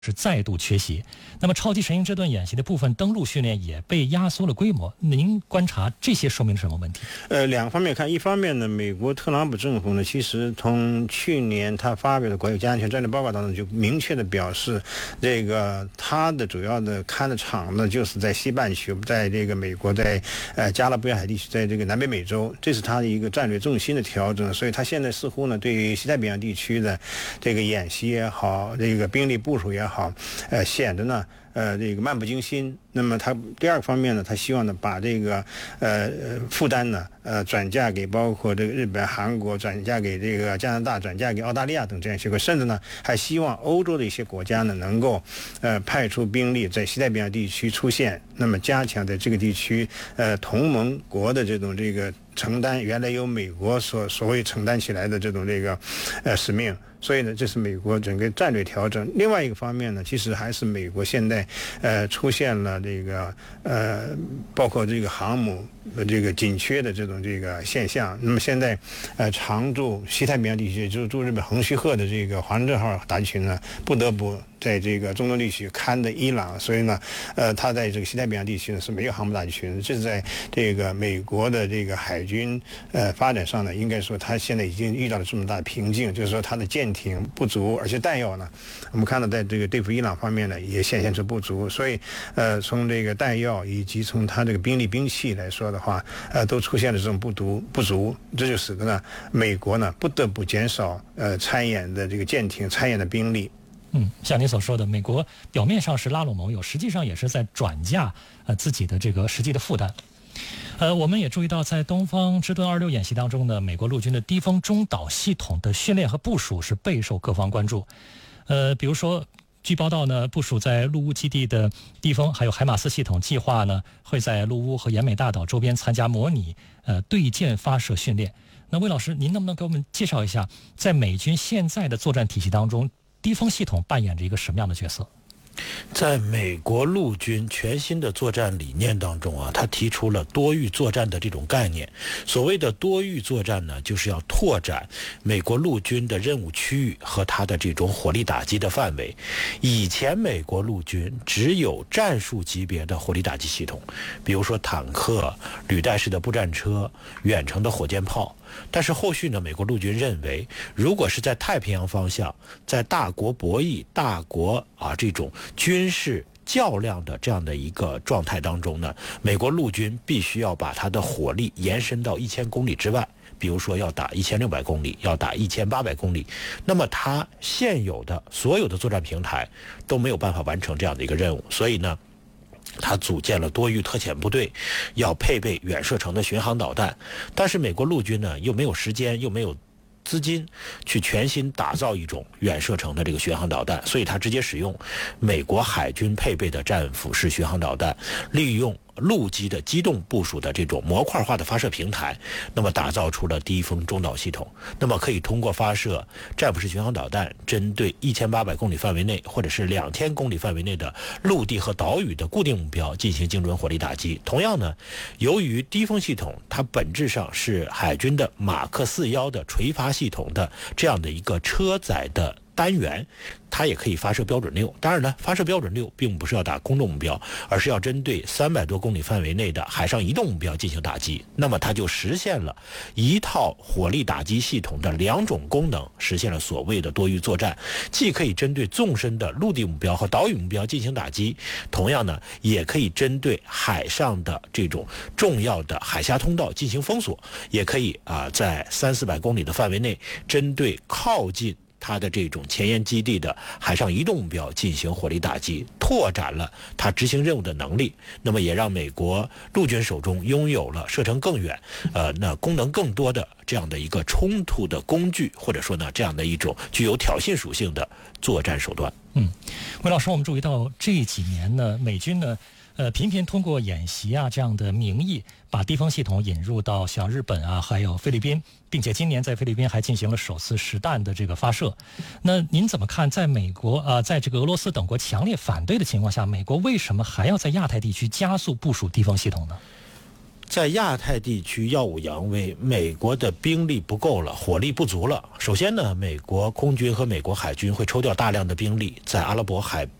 是再度缺席。那么超级神鹰这段演习的部分登陆训练也被压缩了规模，您观察这些说明什么问题？ 两方面看，一方面呢，美国特朗普政府呢，其实从去年他发表的国家安全战略报告当中就明确的表示，这个他的主要的看的场呢，就是在西半球，在这个美国，在加勒比海地区，在这个南北美洲，这是他的一个战略重心的调整。所以他现在似乎呢，对于西太平洋地区的这个演习也好，这个兵力部署也好，显得呢这个漫不经心。那么他第二个方面呢，他希望呢把这个负担呢转嫁给包括这个日本、韩国，转嫁给这个加拿大，转嫁给澳大利亚等这样一些国，甚至呢还希望欧洲的一些国家呢能够派出兵力在西太平洋地区出现，那么加强在这个地区同盟国的这种这个承担原来由美国所谓承担起来的这种这个使命。所以呢，这是美国整个战略调整。另外一个方面呢，其实还是美国现在出现了这个包括这个航母这个紧缺的这种这个现象。那么现在常驻西太平洋地区，就是驻日本横须贺的这个华盛顿号打击群呢，不得不在这个中东地区看的伊朗，所以呢他在这个西太平洋地区呢是没有航母打击群的。这是在这个美国的这个海军发展上呢，应该说他现在已经遇到了这么大的瓶颈，就是说他的舰艇不足，而且弹药呢，我们看到在这个对付伊朗方面呢也显现出不足。所以从这个弹药以及从他这个兵器来说的话，都出现了这种不足，这就使得呢美国呢不得不减少参演的这个舰艇参演的兵力。 像您所说的，美国表面上是拉拢盟友，实际上也是在转嫁自己的这个实际的负担。我们也注意到，在东方之盾26演习当中呢，美国陆军的低空中导系统的训练和部署是备受各方关注。比如说，据报道呢，部署在陆乌基地的地锋还有海马斯系统计划呢，会在陆乌和延美大岛周边参加模拟对舰发射训练。那魏老师，您能不能给我们介绍一下，在美军现在的作战体系当中，低锋系统扮演着一个什么样的角色？ 在美国陆军全新的作战理念当中啊，他提出了多域作战的这种概念。所谓的多域作战呢，就是要拓展美国陆军的任务区域和它的这种火力打击的范围。以前美国陆军只有战术级别的火力打击系统，比如说坦克、履带式的步战车、远程的火箭炮。但是后续呢，美国陆军认为，如果是在太平洋方向，在大国博弈、大国这种军事较量的这样的一个状态当中呢，美国陆军必须要把它的火力延伸到1000公里之外，比如说要打1600公里，要打1800公里，那么它现有的所有的作战平台都没有办法完成这样的一个任务，所以呢，他组建了多域特遣部队，要配备远射程的巡航导弹。但是美国陆军呢，又没有时间，又没有资金去全新打造一种远射程的这个巡航导弹，所以他直接使用美国海军配备的战斧式巡航导弹，利用陆基的机动部署的这种模块化的发射平台，那么打造出了低锋中导系统，那么可以通过发射战斧式巡航导弹，针对1800公里范围内或者是2000公里范围内的陆地和岛屿的固定目标进行精准火力打击。同样呢，由于低锋系统它本质上是海军的马克41的垂发系统的这样的一个车载的单元，它也可以发射标准6。当然呢，发射标准6并不是要打空中目标，而是要针对300多公里范围内的海上移动目标进行打击。那么它就实现了一套火力打击系统的2种功能，实现了所谓的多域作战，既可以针对纵深的陆地目标和岛屿目标进行打击，同样呢，也可以针对海上的这种重要的海峡通道进行封锁，也可以在300-400公里的范围内，针对靠近它的这种前沿基地的海上移动目标进行火力打击，拓展了它执行任务的能力。那么也让美国陆军手中拥有了射程更远、那功能更多的这样的一个冲突的工具，或者说呢，这样的一种具有挑衅属性的作战手段。 魏老师，我们注意到这几年呢，美军呢频频通过演习这样的名义，把低锋系统引入到像日本还有菲律宾，并且今年在菲律宾还进行了首次实弹的这个发射。那您怎么看，在美国在这个俄罗斯等国强烈反对的情况下，美国为什么还要在亚太地区加速部署低锋系统呢？ 在亚太地区耀武扬威，美国的兵力不够了，火力不足了。首先呢，美国空军和美国海军会抽调大量的兵力在阿拉伯海